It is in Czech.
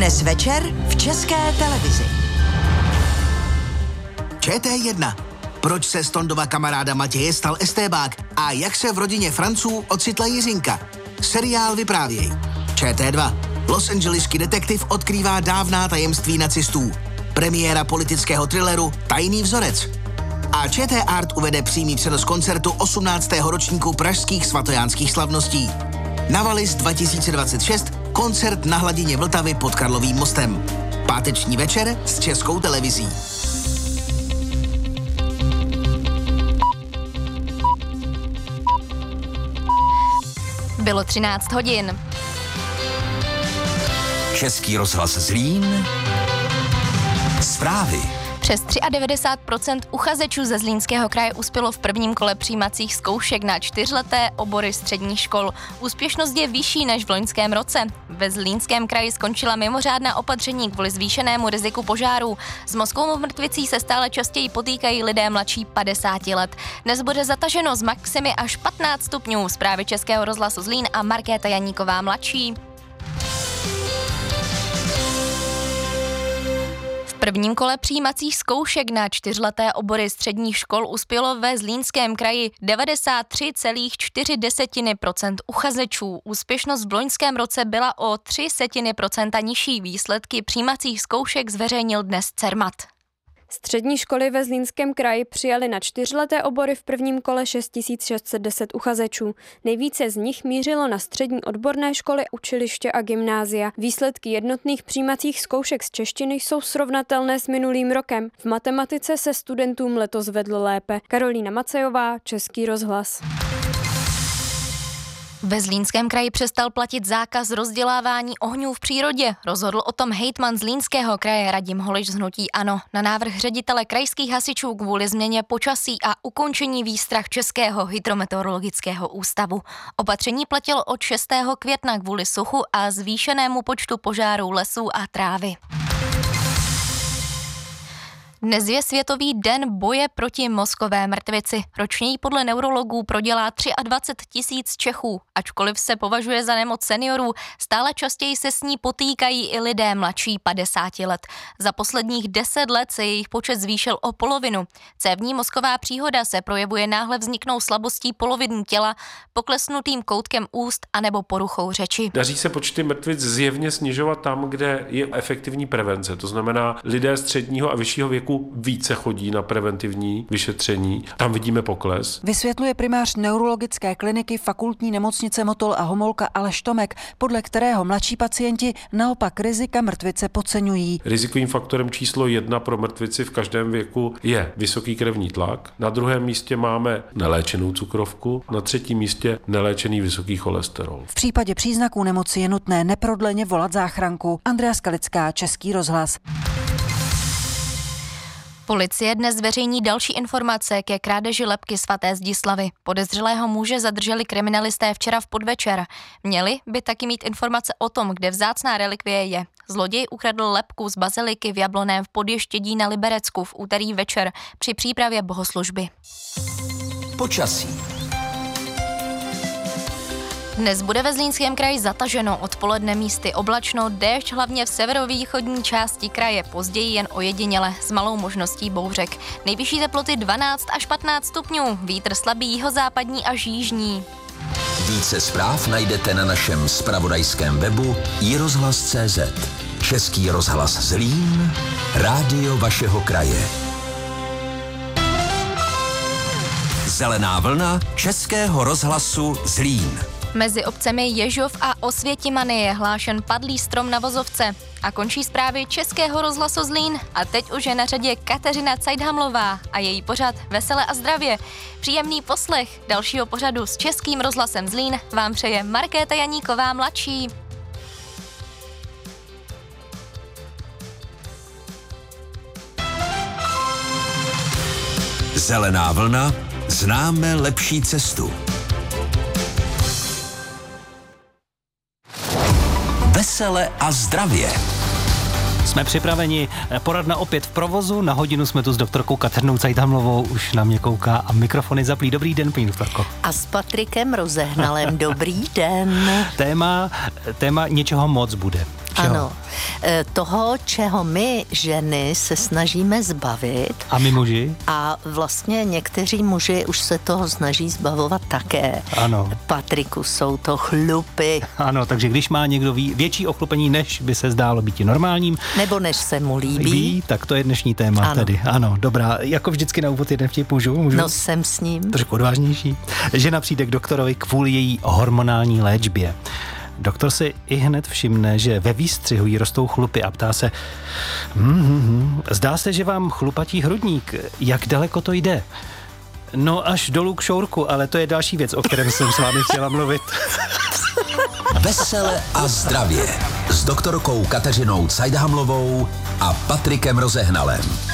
Dnes večer v České televizi. ČT1. Proč se z Tondova kamaráda Matěje stal estébák a jak se v rodině Franců ocitla Jiřinka? Seriál vyprávěj. ČT2. Los Angeleský detektiv odkrývá dávná tajemství nacistů. Premiéra politického thrilleru Tajný vzorec. A ČT Art uvede přímý přenos koncertu 18. ročníku pražských svatojánských slavností. Navalis 2026, koncert na hladině Vltavy pod Karlovým mostem. Páteční večer s Českou televizí. Bylo 13 hodin. Český rozhlas Zlín. Zprávy. Přes 93% uchazečů ze Zlínského kraje uspělo v prvním kole přijímacích zkoušek na 4leté obory středních škol. Úspěšnost je vyšší než v loňském roce. Ve Zlínském kraji skončila mimořádná opatření kvůli zvýšenému riziku požárů. S mozkovou mrtvicí se stále častěji potýkají lidé mladší 50 let. Dnes bude zataženo z maximy až 15 stupňů. Zprávy Českého rozhlasu Zlín a Markéta Janíková mladší. V prvním kole přijímacích zkoušek na 4leté obory středních škol uspělo ve Zlínském kraji 93,4% uchazečů. Úspěšnost v loňském roce byla o 0,3% nižší. Výsledky přijímacích zkoušek zveřejnil dnes Cermat. Střední školy ve Zlínském kraji přijaly na 4leté obory v prvním kole 6610 uchazečů. Nejvíce z nich mířilo na střední odborné školy, učiliště a gymnázia. Výsledky jednotných přijímacích zkoušek z češtiny jsou srovnatelné s minulým rokem. V matematice se studentům letos vedlo lépe. Karolína Macejová, Český rozhlas. Ve Zlínském kraji přestal platit zákaz rozdělávání ohňů v přírodě. Rozhodl o tom hejtman Zlínského kraje Radim Holič z hnutí ANO na návrh ředitele krajských hasičů kvůli změně počasí a ukončení výstrah Českého hydrometeorologického ústavu. Opatření platilo od 6. května kvůli suchu a zvýšenému počtu požárů lesů a trávy. Dnes je Světový den boje proti mozkové mrtvici. Ročně ji podle neurologů prodělá 23 000 Čechů. Ačkoliv se považuje za nemoc seniorů, stále častěji se s ní potýkají i lidé mladší 50 let. Za posledních 10 let se jejich počet zvýšil o polovinu. Cévní mozková příhoda se projevuje náhle vzniknou slabostí poloviny těla, poklesnutým koutkem úst anebo poruchou řeči. Daří se počty mrtvic zjevně snižovat tam, kde je efektivní prevence. To znamená, lidé středního a vyššího věku více chodí na preventivní vyšetření. Tam vidíme pokles. Vysvětluje primář neurologické kliniky Fakultní nemocnice Motol a Homolka Aleš Tomek, podle kterého mladší pacienti naopak rizika mrtvice podceňují. Rizikovým faktorem číslo 1 pro mrtvici v každém věku je vysoký krevní tlak. Na druhém místě máme neléčenou cukrovku, na třetím místě neléčený vysoký cholesterol. V případě příznaků nemoci je nutné neprodleně volat záchranku. Andrea Skalická, Český rozhlas. Policie dnes zveřejní další informace ke krádeži lebky svaté Zdislavy. Podezřelého muže zadrželi kriminalisté včera v podvečer. Měli by taky mít informace o tom, kde vzácná relikvie je. Zloděj ukradl lebku z baziliky v Jablonném v Podještědí na Liberecku v úterý večer při přípravě bohoslužby. Počasí. Dnes bude ve Zlínském kraji zataženo, odpoledne místy oblačno, déšť hlavně v severovýchodní části kraje, později jen ojediněle s malou možností bouřek. Nejvyšší teploty 12 až 15 stupňů, vítr slabý jihozápadní až jižní. Více zpráv najdete na našem zpravodajském webu iRozhlas.cz. Český rozhlas Zlín, rádio vašeho kraje. Zelená vlna Českého rozhlasu Zlín. Mezi obcemi Ježov a Osvětimany je hlášen padlý strom na vozovce. A končí zprávy Českého rozhlasu Zlín. A teď už je na řadě Kateřina Cajdhamlová a její pořad Vesele a zdravě. Příjemný poslech dalšího pořadu s Českým rozhlasem Zlín vám přeje Markéta Janíková mladší. Zelená vlna, známe lepší cestu. Vesele a zdravě. Jsme připraveni, poradna opět v provozu, na hodinu jsme tu s doktorkou Kateřinou Cajdhamlovou, už na mě kouká a mikrofony zaplí. Dobrý den, paní doktorko. A s Patrikem Rozehnalem, dobrý den. Téma něčeho moc bude. Čeho? Ano. Toho, čeho my ženy se snažíme zbavit. A my muži? A vlastně někteří muži už se toho snaží zbavovat také. Ano. Patriku, jsou to chlupy. Ano, takže když má někdo větší ochlupení, než by se zdálo být normálním. Nebo než se mu líbí. Tak to je dnešní téma ano. tedy. Ano, dobrá. Jako vždycky na úvod jeden vtip můžu? No, jsem s ním. Trošku odvážnější. Žena přijde k doktorovi kvůli její hormonální léčbě. Doktor si i hned všimne, že ve výstřihu jí rostou chlupy a ptá se zdá se, že vám chlupatí hrudník. Jak daleko to jde? No až dolů k šourku, ale to je další věc, o kterém jsem s vámi chtěla mluvit. Vesele a zdravě s doktorkou Kateřinou Cajdhamlovou a Patrikem Rozehnalem.